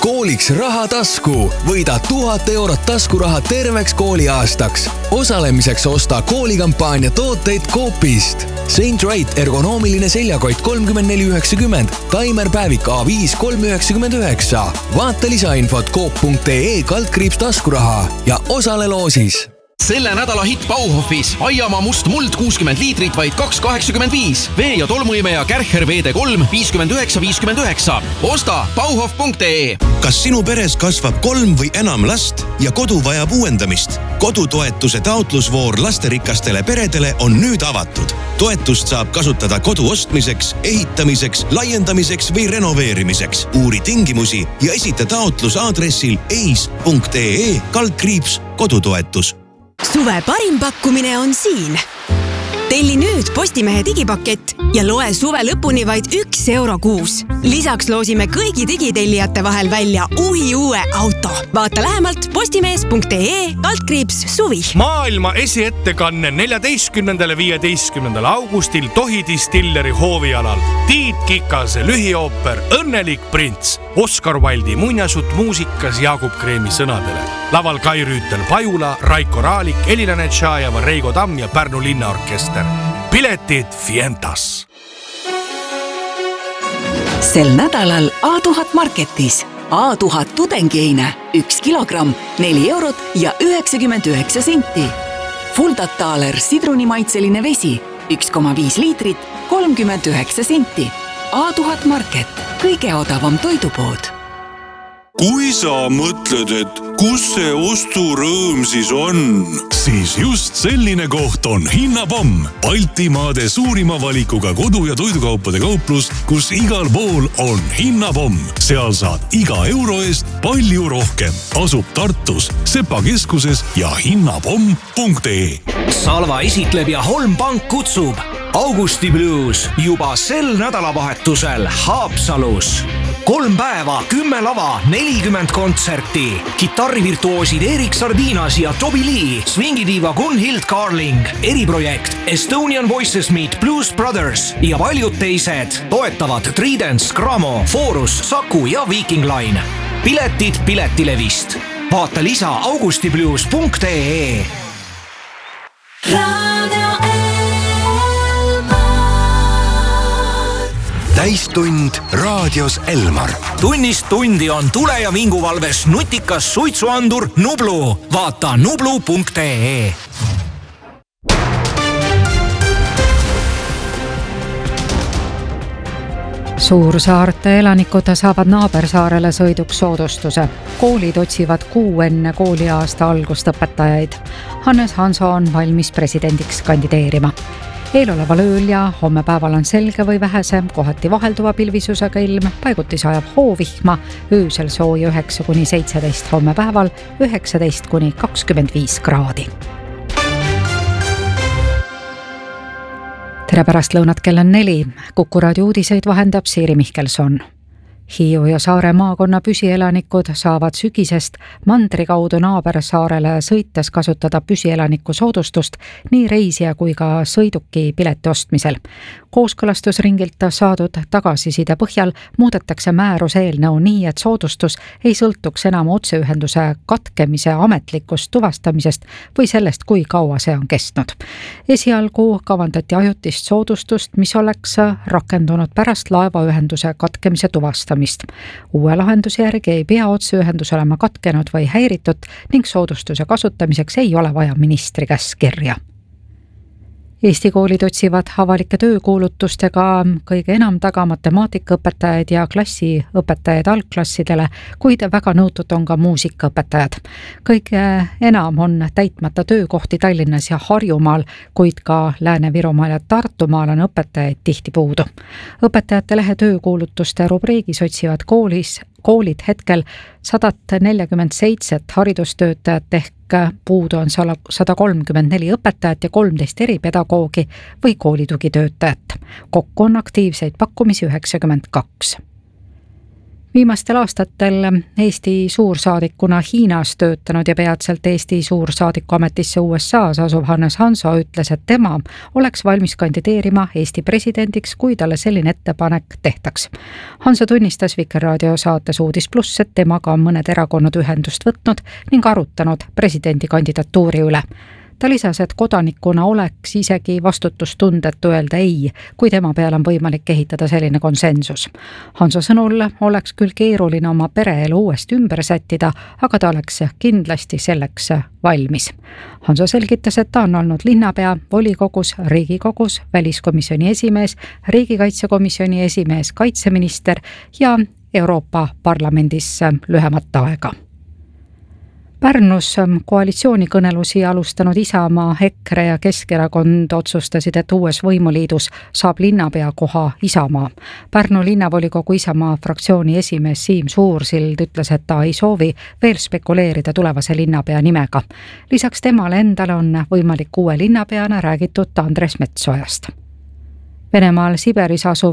Kooliks rahatasku. Võida 1000 eurot taskuraha terveks kooliaastaks. Osalemiseks osta koolikampaania tooteid Coopist. Saint Wright ergonoomiline seljakott 34,90, taimerpäevik A5 3,99. Vaata lisainfot coop.ee/taskuraha ja osale loosis. Selle nädala hitt Bauhofis Aiamaa must muld 60 liitrit vaid 2,85. Vee- ja tolmuimeja Kärcher VD3 59,59. Osta bauhof.ee. Kas sinu peres kasvab 3 või enam last ja kodu vajab uuendamist? Kodutoetuse taotlusvoor lasterikastele peredele on nüüd avatud. Toetust saab kasutada kodu ostmiseks, ehitamiseks, laiendamiseks või renoveerimiseks. Uuri tingimusi ja esita taotlus aadressil eis.ee/kodutoetus. Suve parim pakkumine on siin. Telli nüüd Postimehe digipakett ja loe suve lõpuni vaid 1 euro kuus. Lisaks loosime kõigi digitellijate vahel välja uue auto. Vaata lähemalt postimees.ee/suvi. Maailma esiettekanne 14.–15. augustil Tohi Distilleri hoovialal. Tiit Kikase lühiooper Õnnelik prints. Oscar Wilde'i muinasjutt muusikas Jaagup Kreemi sõnadele. Laval Kai Rüütel Pajula, Raiko Raalik, Elina Netšajeva, Reigo Tamm ja Pärnu linnaorkester. Piletid Fientas. Sel nädalal A1000 Marketis. A1000 tudengieine 1 kilogramm 4 eurot ja 99 senti. Fuldataler sidrunimaitseline vesi 1,5 liitrit 39 senti. A1000 Market, kõige odavam toidupood. Kui sa mõtled, et kus see osturõõm siis on? Siis just selline koht on Hinnapomm. Baltimaade suurima valikuga kodu- ja toidukaupade kauplus, kus igal pool on Hinnapomm. Seal saad iga euro eest palju rohkem. Asub Tartus, Sepa keskuses ja hinnapomm.ee. Salva esitleb ja Holmpank kutsub. Augusti Blues juba sel nädalavahetusel Haapsalus. 3 päeva, 10 lava, 40 kontserti. Kitarrivirtuoosid Erik Sardinas ja Toby Lee, swingidiiva Gunhild Carling, eriprojekt Estonian Voices Meet Blues Brothers ja paljud teised toetavad Tridents, Gramo, Forus, Saku ja Viking Line. Piletid Piletilevist. Vaata lisa augustiblues.ee. Täistund raadios Elmar. Tunnist tundi on tule- ja vinguvalves nutikas suitsuandur Nublu. Vaata nublu.ee. Suursaarte elanikud saavad naabersaarele sõiduks soodustuse. Koolid otsivad kuu enne kooliaasta algust õpetajaid. Hannes Hanso on valmis presidendiks kandideerima. Eeloleval ööl ja homme päeval on selge või vähese, kohati vahelduva pilvisusega ilm, paiguti sajab hoovihma, öösel sooja 9–17, homme päeval 19–25 kraadi. Tere pärast lõunat, kell on 4. Kuku raadio uudiseid vahendab Siiri Mihkelson. Hiiu ja Saare maakonna püsielanikud saavad sügisest mandri kaudu naabersaarele sõites kasutada püsielaniku soodustust nii reisija kui ka sõiduki pileti ostmisel. Kooskõlastusringilt saadud tagasiside põhjal muudetakse määruse eelnõu nii, et soodustus ei sõltuks enam otseühenduse katkemise ametlikust tuvastamisest või sellest, kui kaua see on kestnud. Esialgu kavandati ajutist soodustust, mis oleks rakendunud pärast laevaühenduse katkemise tuvastamist. Uue lahenduse järgi ei pea otseühendus olema katkenud või häiritud ning soodustuse kasutamiseks ei ole vaja ministri käskkirja. Eesti koolid otsivad avalike töökuulutustega kõige enam taga matemaatikaõpetajaid ja klassiõpetajaid algklassidele, kuid väga nõutud on ka muusikaõpetajad. Kõige enam on täitmata töökohti Tallinnas ja Harjumaal, kuid ka Lääne-Virumaal ja Tartumaal on õpetajaid tihti puudu. Õpetajate lehe töökuulutuste rubriigis otsivad koolid hetkel 147 haridustöötajat ehk puudu on 134 õpetajat ja 13 eripedagoogi või koolitugitöötajat. Kokku on aktiivseid pakkumisi 92. Viimastel aastatel Eesti suursaadikuna Hiinas töötanud ja peatselt Eesti suursaadiku ametisse USA's asuv Hannes Hanso ütles, et tema oleks valmis kandideerima Eesti presidendiks, kui talle selline ettepanek tehtaks. Hanso tunnistas Vikerraadio saates Uudis Pluss, et temaga on mõned erakonnad ühendust võtnud ning arutanud presidendi kandidatuuri üle. Ta lisas, et kodanikuna oleks isegi vastutustundetu öelda ei, kui tema peale on võimalik ehitada selline konsensus. Hanso sõnul oleks küll keeruline oma pereelu uuesti ümber sättida, aga ta oleks kindlasti selleks valmis. Hanso selgitas, et ta on olnud linnapea, volikogus, Riigikogus, väliskomisjoni esimees, riigikaitsekomisjoni esimees, kaitseminister ja Euroopa Parlamendis lühemat aega. Pärnus koalitsioonikõnelusi alustanud Isamaa, EKRE ja Keskerakond otsustasid, et uues võimuliidus saab linnapea koha Isamaa. Pärnu linnavolikogu Isamaa fraktsiooni esimees Siim Suursild ütles, et ta ei soovi veel spekuleerida tulevase linnapea nimega. Lisaks temale endale on võimalik uue linnapeana räägitud Andres Metsojast. Venemaal Siberis asuv